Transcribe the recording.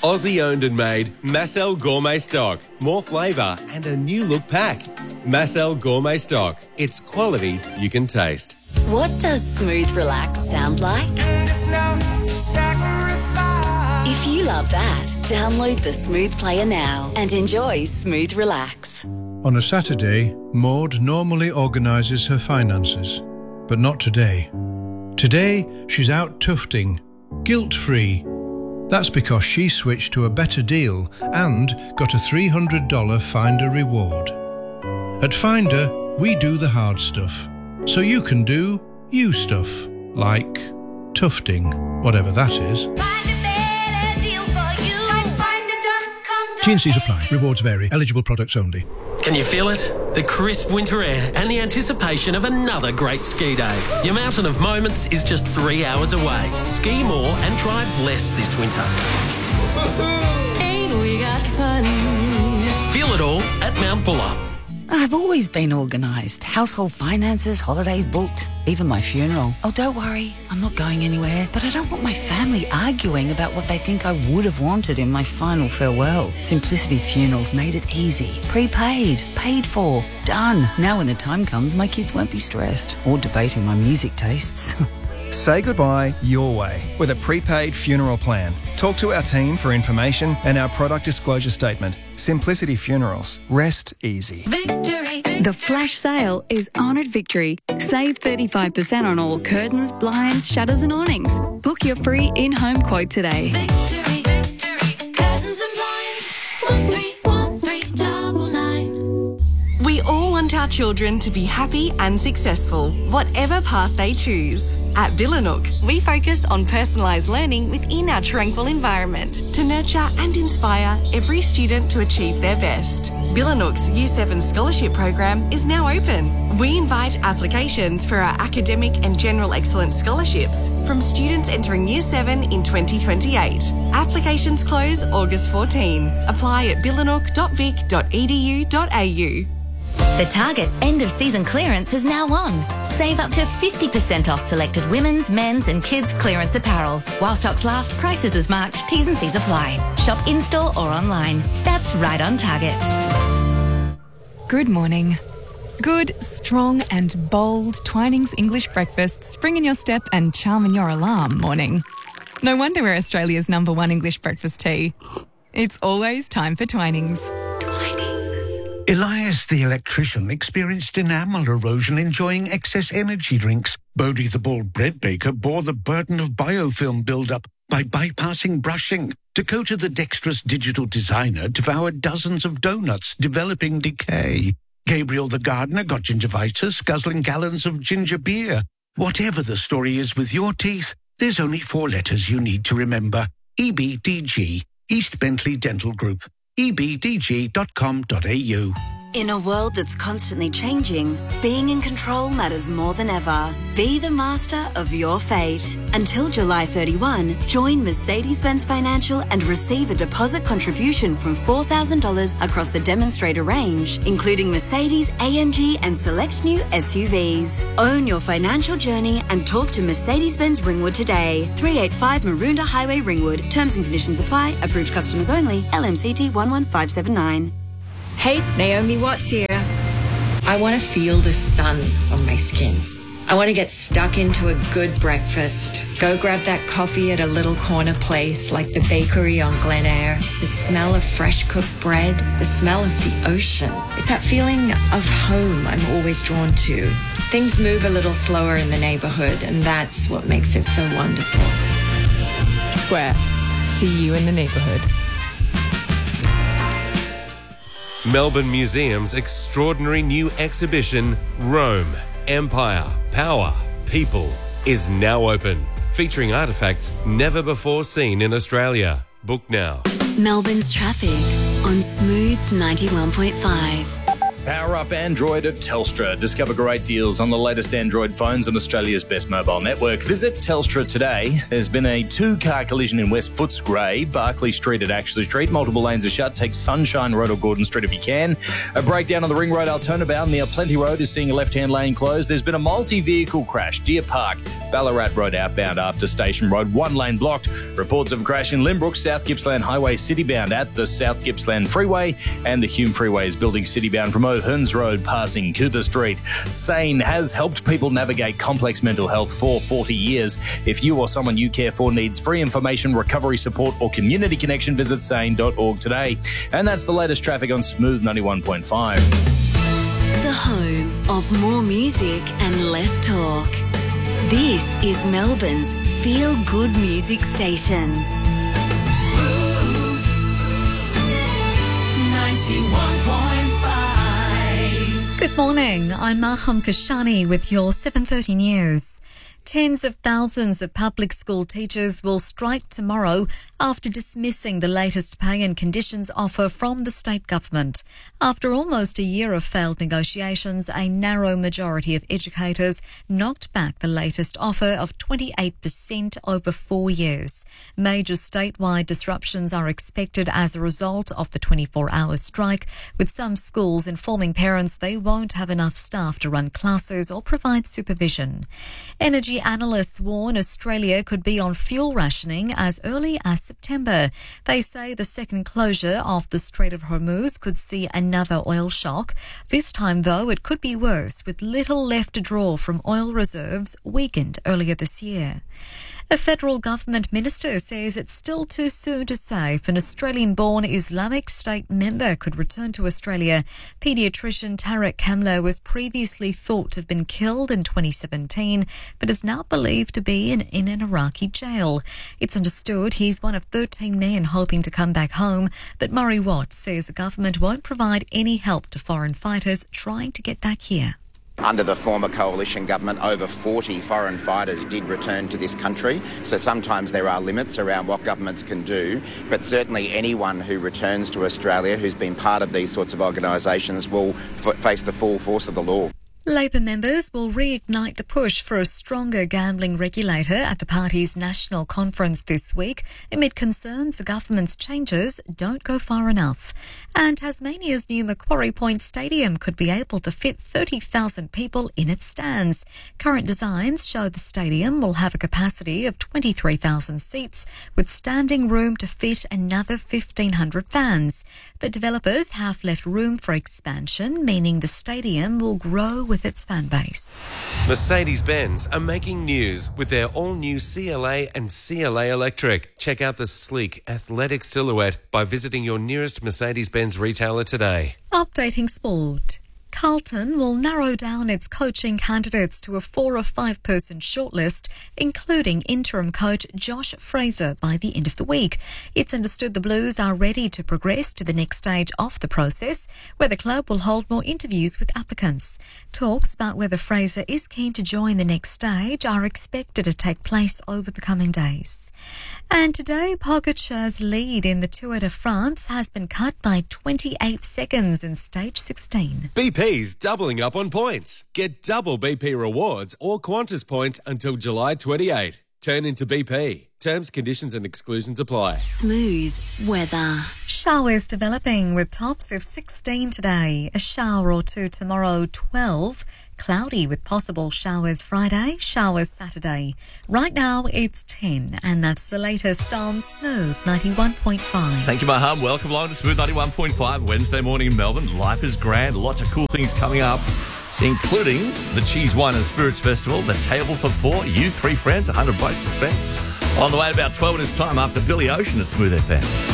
Aussie owned and made Massel Gourmet Stock. More flavour and a new look pack. Massel Gourmet Stock. It's quality you can taste. What does smooth relax sound like? If you love that, download the Smooth Player now and enjoy Smooth Relax. On a Saturday, Maud normally organises her finances, but not today. Today, she's out tufting, guilt-free. That's because she switched to a better deal and got a $300 Finder reward. At Finder, we do the hard stuff, so you can do you stuff, like tufting, whatever that is. T&Cs apply. Rewards vary. Eligible products only. Can you feel it? The crisp winter air and the anticipation of another great ski day. Your mountain of moments is just 3 hours away. Ski more and drive less this winter. Ain't we got fun? Feel it all at Mount Buller. I've always been organised. Household finances, holidays booked, even my funeral. Oh, don't worry, I'm not going anywhere. But I don't want my family arguing about what they think I would have wanted in my final farewell. Simplicity Funerals made it easy. Prepaid, paid for, done. Now when the time comes, my kids won't be stressed or debating my music tastes. Say goodbye your way with a prepaid funeral plan. Talk to our team for information and our product disclosure statement. Simplicity Funerals. Rest easy. Victory! The flash sale is on at Victory. Save 35% on all curtains, blinds, shutters and awnings. Book your free in-home quote today. Victory! Victory! Curtains and blinds. 131399. We all want our children to be happy and successful, whatever path they choose. At Billanook, we focus on personalised learning within our tranquil environment to nurture and inspire every student to achieve their best. Billanook's Year 7 Scholarship Program is now open. We invite applications for our academic and general excellence scholarships from students entering Year 7 in 2028. Applications close August 14. Apply at billanook.vic.edu.au. The Target end-of-season clearance is now on. Save up to 50% off selected women's, men's and kids' clearance apparel. While stocks last, prices as marked, T's and C's apply. Shop in-store or online. That's right on Target. Good morning. Good, strong and bold Twinings English breakfast spring in your step and charm in your alarm morning. No wonder we're Australia's #1 English breakfast tea. It's always time for Twinings. Elias the electrician experienced enamel erosion enjoying excess energy drinks. Bodie the bald bread baker bore the burden of biofilm buildup by bypassing brushing. Dakota the dexterous digital designer devoured dozens of donuts, developing decay. Gabriel the gardener got gingivitis, guzzling gallons of ginger beer. Whatever the story is with your teeth, there's only 4 letters you need to remember. EBDG, East Bentley Dental Group. ebdg.com.au. In a world that's constantly changing, being in control matters more than ever. Be the master of your fate. Until July 31, join Mercedes-Benz Financial and receive a deposit contribution from $4,000 across the demonstrator range, including Mercedes, AMG and select new SUVs. Own your financial journey and talk to Mercedes-Benz Ringwood today. 385 Maroondah Highway, Ringwood. Terms and conditions apply. Approved customers only. LMCT 11579. Hey, Naomi Watts here. I want to feel the sun on my skin. I want to get stuck into a good breakfast. Go grab that coffee at a little corner place like the bakery on Glen Eyre. The smell of fresh cooked bread, the smell of the ocean. It's that feeling of home I'm always drawn to. Things move a little slower in the neighbourhood, and that's what makes it so wonderful. Square. See you in the neighbourhood. Melbourne Museum's extraordinary new exhibition, Rome, Empire, Power, People, is now open, featuring artefacts never before seen in Australia. Book now. Melbourne's traffic on Smooth 91.5. Power up Android at Telstra. Discover great deals on the latest Android phones on Australia's best mobile network. Visit Telstra today. There's been a two-car collision in West Footscray, Barclay Street at Ashley Street. Multiple lanes are shut. Take Sunshine Road or Gordon Street if you can. A breakdown on the Ring Road Altona bound near Plenty Road is seeing a left-hand lane closed. There's been a multi-vehicle crash. Deer Park, Ballarat Road outbound after Station Road, one lane blocked. Reports of a crash in Limbrook, South Gippsland Highway citybound at the South Gippsland Freeway, and the Hume Freeway is building citybound from O'Hearns Road passing Cooper Street. SANE has helped people navigate complex mental health for 40 years. If you or someone you care for needs free information, recovery support or community connection, visit sane.org today. And that's the latest traffic on Smooth 91.5. The home of more music and less talk. This is Melbourne's feel-good music station. Smooth 91.5. Good morning, I'm Maham Kashani with your 7:30 news. Tens of thousands of public school teachers will strike tomorrow after dismissing the latest pay and conditions offer from the state government. After almost a year of failed negotiations, a narrow majority of educators knocked back the latest offer of 28% over 4 years. Major statewide disruptions are expected as a result of the 24-hour strike, with some schools informing parents they won't have enough staff to run classes or provide supervision. Energy analysts warn Australia could be on fuel rationing as early as September. They say the second closure of the Strait of Hormuz could see another oil shock. This time, though, it could be worse, with little left to draw from oil reserves weakened earlier this year. A federal government minister says it's still too soon to say if an Australian-born Islamic State member could return to Australia. Paediatrician Tarek Kamler was previously thought to have been killed in 2017, but is now believed to be in an Iraqi jail. It's understood he's one of 13 men hoping to come back home, but Murray Watt says the government won't provide any help to foreign fighters trying to get back here. Under the former coalition government, over 40 foreign fighters did return to this country. So sometimes there are limits around what governments can do, but certainly anyone who returns to Australia who's been part of these sorts of organisations will face the full force of the law. Labor members will reignite the push for a stronger gambling regulator at the party's national conference this week, amid concerns the government's changes don't go far enough. And Tasmania's new Macquarie Point Stadium could be able to fit 30,000 people in its stands. Current designs show the stadium will have a capacity of 23,000 seats, with standing room to fit another 1,500 fans. But developers have left room for expansion, meaning the stadium will grow with its fan base. Mercedes-Benz are making news with their all-new CLA and CLA Electric. Check out the sleek, athletic silhouette by visiting your nearest Mercedes-Benz retailer today. Updating sport. Carlton will narrow down its coaching candidates to a 4 or 5 person shortlist, including interim coach Josh Fraser by the end of the week. It's understood the Blues are ready to progress to the next stage of the process, where the club will hold more interviews with applicants. Talks about whether Fraser is keen to join the next stage are expected to take place over the coming days. And today, Pogacar's lead in the Tour de France has been cut by 28 seconds in stage 16. BP's doubling up on points. Get double BP rewards or Qantas points until July 28. Turn into BP. Terms, conditions and exclusions apply. Smooth weather. Showers developing with tops of 16 today. A shower or two tomorrow, 12. Cloudy with possible showers Friday, showers Saturday. Right now it's 10, and that's the latest on Smooth 91.5. Thank you, Maham. Welcome along to Smooth 91.5 Wednesday morning in Melbourne. Life is grand. Lots of cool things coming up, including the Cheese, Wine and Spirits Festival, the Table for Four, you 3 friends, 100 bucks to spend. On the way at about 12 minutes time after Billy Ocean at Smooth FM.